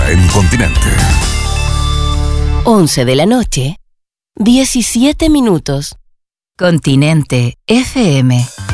hora en Continente. 11 de la noche, 17 minutos. Continente FM.